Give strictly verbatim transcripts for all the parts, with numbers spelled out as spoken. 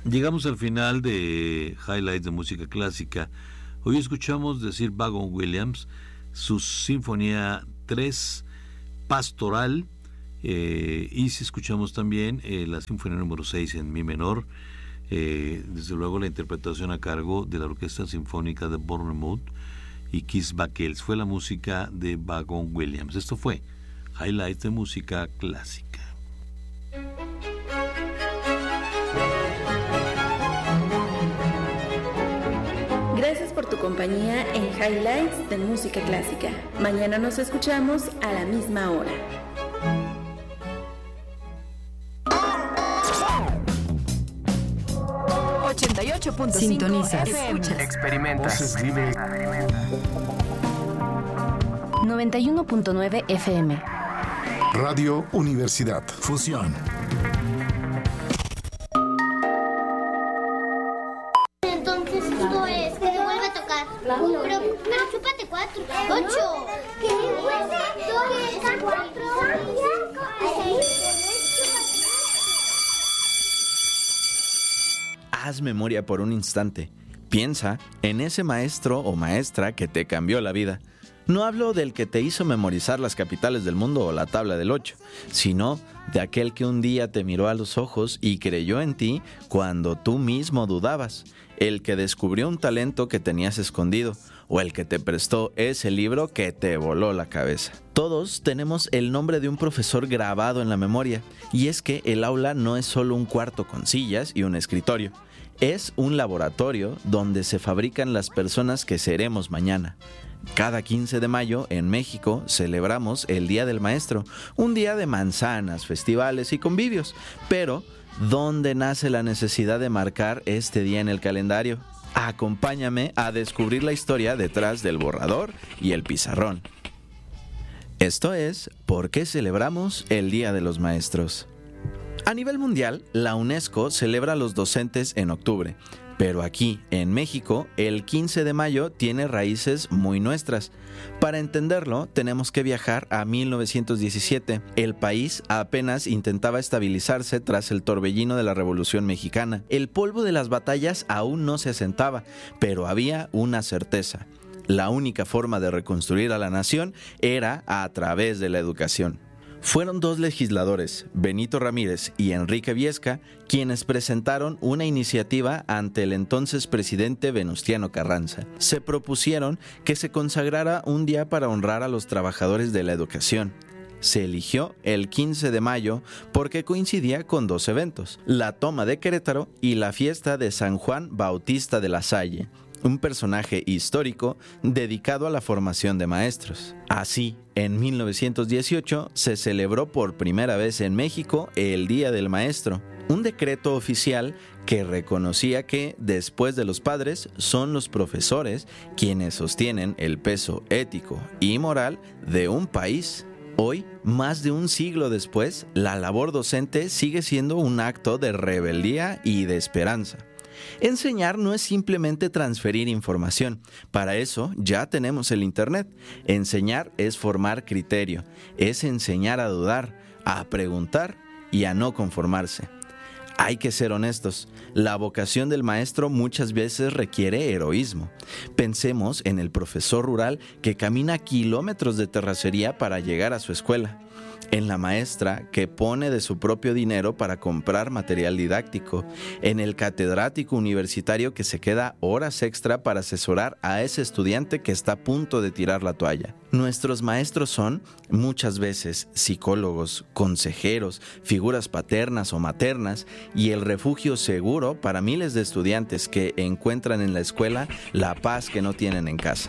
Llegamos al final de Highlights de Música Clásica. Hoy escuchamos de Sir Vaughan Williams su Sinfonía tres Pastoral, eh, y si escuchamos también eh, la Sinfonía número seis en Mi menor, eh, desde luego la interpretación a cargo de la Orquesta Sinfónica de Bournemouth y Keith Bakells. Fue la música de Vaughan Williams. Esto fue Highlights de Música Clásica. Gracias por tu compañía en Highlights de Música Clásica. Mañana nos escuchamos a la misma hora. ochenta y ocho punto cinco Sintonizas, escuchas, experimentas, noventa y uno punto nueve F M. Radio Universidad. Fusión. Entonces esto es que se vuelve a tocar. Pero, pero chúpate cuatro. Ocho. ¿Qué? Dos, cuatro, Haz memoria por un instante. Piensa en ese maestro o maestra que te cambió la vida. No hablo del que te hizo memorizar las capitales del mundo o la tabla del ocho, sino de aquel que un día te miró a los ojos y creyó en ti cuando tú mismo dudabas, el que descubrió un talento que tenías escondido, o el que te prestó ese libro que te voló la cabeza. Todos tenemos el nombre de un profesor grabado en la memoria, y es que el aula no es solo un cuarto con sillas y un escritorio. Es un laboratorio donde se fabrican las personas que seremos mañana. Cada quince de mayo en México celebramos el Día del Maestro, un día de manzanas, festivales y convivios. Pero, ¿dónde nace la necesidad de marcar este día en el calendario? Acompáñame a descubrir la historia detrás del borrador y el pizarrón. Esto es ¿Por qué celebramos el Día de los Maestros? A nivel mundial, la UNESCO celebra a los docentes en octubre, pero aquí, en México, el quince de mayo tiene raíces muy nuestras. Para entenderlo, tenemos que viajar a mil novecientos diecisiete. El país apenas intentaba estabilizarse tras el torbellino de la Revolución Mexicana. El polvo de las batallas aún no se asentaba, pero había una certeza. La única forma de reconstruir a la nación era a través de la educación. Fueron dos legisladores, Benito Ramírez y Enrique Viesca, quienes presentaron una iniciativa ante el entonces presidente Venustiano Carranza. Se propusieron que se consagrara un día para honrar a los trabajadores de la educación. Se eligió el quince de mayo porque coincidía con dos eventos, la toma de Querétaro y la fiesta de San Juan Bautista de la Salle, un personaje histórico dedicado a la formación de maestros. Así, en mil novecientos dieciocho se celebró por primera vez en México el Día del Maestro, un decreto oficial que reconocía que, después de los padres, son los profesores quienes sostienen el peso ético y moral de un país. Hoy, más de un siglo después, la labor docente sigue siendo un acto de rebeldía y de esperanza. Enseñar no es simplemente transferir información. Para eso ya tenemos el Internet. Enseñar es formar criterio, es enseñar a dudar, a preguntar y a no conformarse. Hay que ser honestos, la vocación del maestro muchas veces requiere heroísmo. Pensemos en el profesor rural que camina kilómetros de terracería para llegar a su escuela, en la maestra que pone de su propio dinero para comprar material didáctico, en el catedrático universitario que se queda horas extra para asesorar a ese estudiante que está a punto de tirar la toalla. Nuestros maestros son, muchas veces, psicólogos, consejeros, figuras paternas o maternas y el refugio seguro para miles de estudiantes que encuentran en la escuela la paz que no tienen en casa.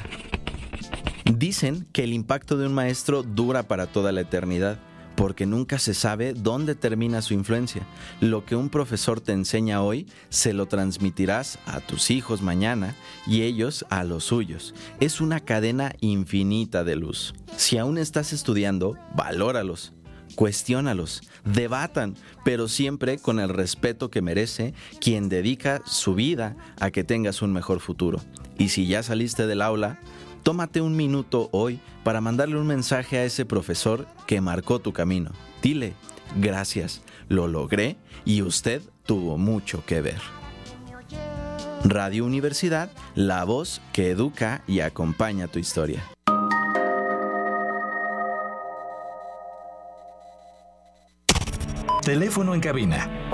Dicen que el impacto de un maestro dura para toda la eternidad, porque nunca se sabe dónde termina su influencia. Lo que un profesor te enseña hoy, se lo transmitirás a tus hijos mañana y ellos a los suyos. Es una cadena infinita de luz. Si aún estás estudiando, valóralos, cuestiónalos, debatan, pero siempre con el respeto que merece quien dedica su vida a que tengas un mejor futuro. Y si ya saliste del aula, tómate un minuto hoy para mandarle un mensaje a ese profesor que marcó tu camino. Dile, gracias, lo logré y usted tuvo mucho que ver. Radio Universidad, la voz que educa y acompaña tu historia. Teléfono en cabina